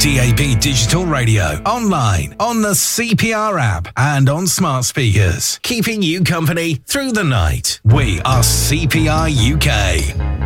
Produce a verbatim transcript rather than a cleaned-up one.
D A B digital radio, online, on the C P R app, and on smart speakers. Keeping you company through the night. We are C P R U K.